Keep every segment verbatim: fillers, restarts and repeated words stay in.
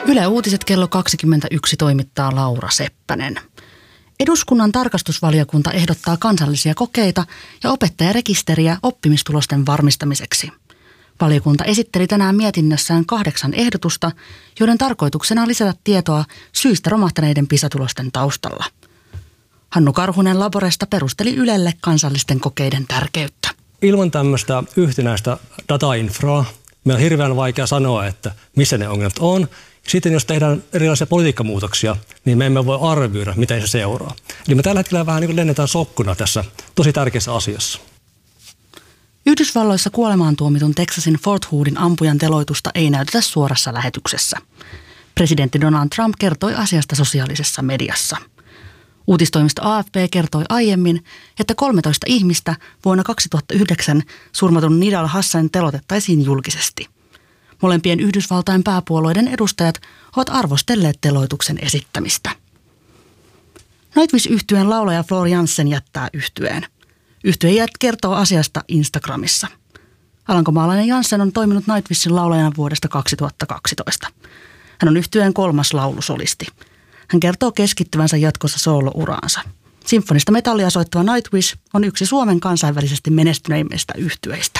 Yle Uutiset kello kaksikymmentäyksi toimittaa Laura Seppänen. Eduskunnan tarkastusvaliokunta ehdottaa kansallisia kokeita ja opettajarekisteriä oppimistulosten varmistamiseksi. Valiokunta esitteli tänään mietinnössään kahdeksan ehdotusta, joiden tarkoituksena on lisätä tietoa syistä romahtaneiden PISA-tulosten taustalla. Hannu Karhunen Laboresta perusteli Ylelle kansallisten kokeiden tärkeyttä. Ilman tämmöistä yhtenäistä datainfraa meillä on hirveän vaikea sanoa, että missä ne ongelmat on. Sitten jos tehdään erilaisia politiikkamuutoksia, niin me emme voi arvioida, miten se seuraa. Eli me tällä hetkellä vähän niin kuin lennetään sokkuna tässä tosi tärkeässä asiassa. Yhdysvalloissa kuolemaan tuomitun Texasin Fort Hoodin ampujan teloitusta ei näytetä suorassa lähetyksessä. Presidentti Donald Trump kertoi asiasta sosiaalisessa mediassa. Uutistoimisto A F P kertoi aiemmin, että kolmetoista ihmistä vuonna kaksituhattayhdeksän surmatun Nidal Hassanin telotettaisiin julkisesti. Molempien Yhdysvaltain pääpuolueiden edustajat ovat arvostelleet teloituksen esittämistä. Nightwish-yhtyeen laulaja Floor Jansen jättää yhtyeen. Yhtye kertoo asiasta Instagramissa. Alankomaalainen Jansen on toiminut Nightwishin laulajana vuodesta kaksituhattakaksitoista. Hän on yhtyeen kolmas laulusolisti. Hän kertoo keskittyvänsä jatkossa soolo-uraansa. Sinfonista metallia soittava Nightwish on yksi Suomen kansainvälisesti menestyneimmistä yhtyeistä.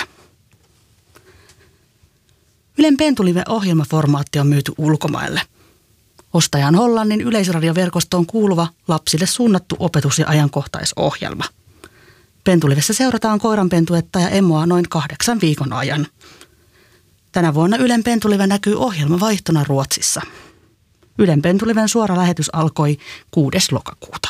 Ylen Pentulive-ohjelmaformaatti on myyty ulkomaille. Ostaja on Hollannin yleisradioverkostoon kuuluva lapsille suunnattu opetus- ja ajankohtaisohjelma. Pentulivessa seurataan koiranpentuetta ja emoa noin kahdeksan viikon ajan. Tänä vuonna Ylen Pentulive näkyy ohjelmavaihtona Ruotsissa. Ylen Pentuliven suora lähetys alkoi kuudes lokakuuta.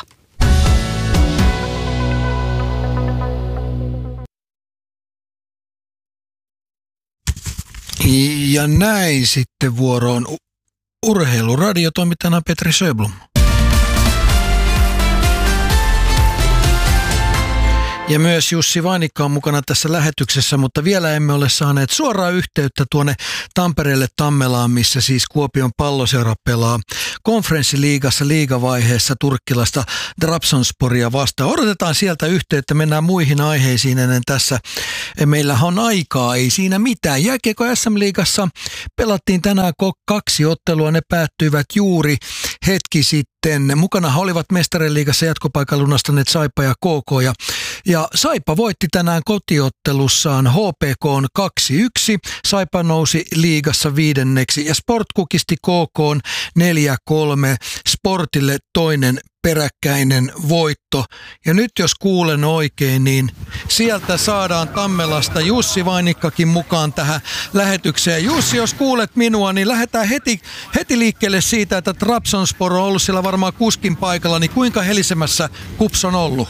Ja näin sitten vuoroon urheiluradio toimittajana Petri Sjöblom. Ja myös Jussi Vainikka on mukana tässä lähetyksessä, mutta vielä emme ole saaneet suoraa yhteyttä tuonne Tampereelle Tammelaan, missä siis Kuopion Palloseura pelaa konferenssiliigassa liigavaiheessa turkkilasta Trabzonsporia vastaan. Odotetaan sieltä yhteyttä, mennään muihin aiheisiin ennen tässä. Meillä on aikaa, ei siinä mitään. Jääkiekko S M-liigassa pelattiin tänään kaksi ottelua, ne päättyivät juuri hetki sitten. Mukana olivat Mestarien liigassa jatkopaikan lunastaneet Saipa ja K K ja Ja Saipa voitti tänään kotiottelussaan H P K:n kaksi yksi. Saipa nousi liigassa viidenneksi ja Sport kukisti K K:n neljä kolme. Sportille toinen peräkkäinen voitto. Ja nyt jos kuulen oikein, niin sieltä saadaan Tammelasta Jussi Vainikkakin mukaan tähän lähetykseen. Jussi, jos kuulet minua, niin lähdetään heti, heti liikkeelle siitä, että Trabzonspor on ollut siellä varmaan kuskin paikalla. Niin kuinka helisemässä Kups on ollut?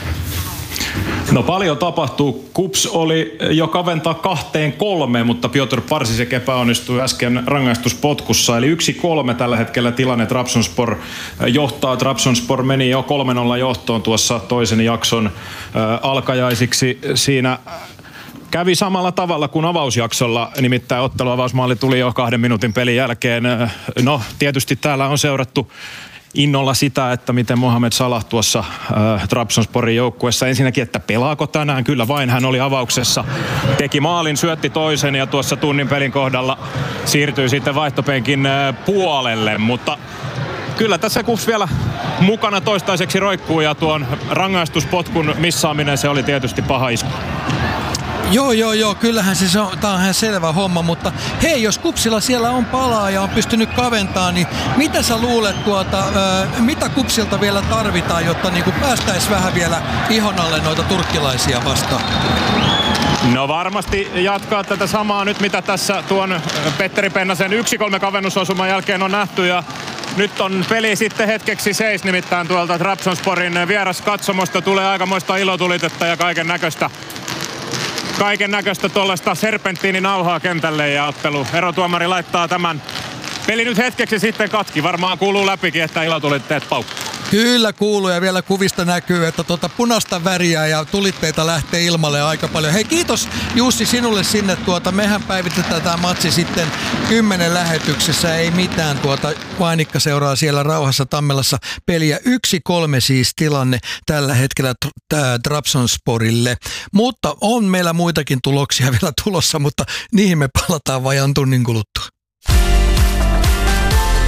No paljon tapahtuu. Kups oli jo kaventaa kahteen kolmeen, mutta Piotr Parsisek epäonnistui äsken rangaistuspotkussa. Eli yksi kolme tällä hetkellä tilanne. Trabzonspor johtaa. Trabzonspor meni jo kolme nolla johtoon tuossa toisen jakson äh, alkajaisiksi. Siinä kävi samalla tavalla kuin avausjaksolla, nimittäin otteluavausmaali tuli jo kahden minuutin pelin jälkeen. No tietysti täällä on seurattu innolla sitä, että miten Mohamed Salah tuossa äh, Trabzonsporin joukkueessa ensinnäkin, että pelaako tänään, kyllä vain hän oli avauksessa, teki maalin, syötti toisen ja tuossa tunnin pelin kohdalla siirtyi sitten vaihtopenkin äh, puolelle, mutta kyllä tässä Kups vielä mukana toistaiseksi roikkuu ja tuon rangaistuspotkun missaaminen, se oli tietysti paha isku. Joo, joo, joo, kyllähän se on, tää on ihan selvä homma, mutta hei, jos Kupsilla siellä on palaa ja on pystynyt kaventaa, niin mitä sä luulet tuota, ää, mitä Kupsilta vielä tarvitaan, jotta niinku päästäis vähän vielä ihon alle noita turkkilaisia vastaan? No varmasti jatkaa tätä samaa nyt, mitä tässä tuon Petteri Pennasen yksi kolme kavennusosuman jälkeen on nähty ja nyt on peli sitten hetkeksi seis, nimittäin tuolta Trabzonsporin vieraskatsomosta tulee aikamoista ilotulitetta ja kaiken näköistä. Kaiken näköistä tuollaista serpenttiininauhaa kentälle ja ottelu. Erotuomari laittaa tämän peli nyt hetkeksi sitten katki. Varmaan kuuluu läpikin, että ilotulitteet paukkuu. Kyllä kuuluu ja vielä kuvista näkyy, että tuota punaista väriä ja tulitteita lähtee ilmalle aika paljon. Hei, kiitos Jussi sinulle sinne. Tuota, mehän päivitetään tämä matsi sitten kymmenen lähetyksessä. Ei mitään, tuota, Vainikka seuraa siellä rauhassa Tammelassa peliä. Yksi kolme siis tilanne tällä hetkellä Trabzonsporille. Mutta on meillä muitakin tuloksia vielä tulossa, mutta niihin me palataan vajan tunnin kuluttua.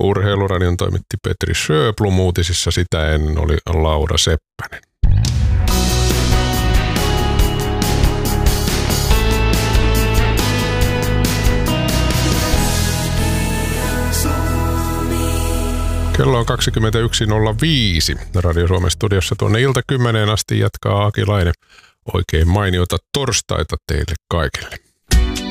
Urheiluradion toimitti Petri Sjöblom, uutisissa sitä ennen oli Laura Seppänen. Kello on kaksikymmentäyksi nolla viisi. Radio Suomen studiossa tuonne ilta kymmeneen asti jatkaa Aki Laine. Oikein mainiota torstaita teille kaikille.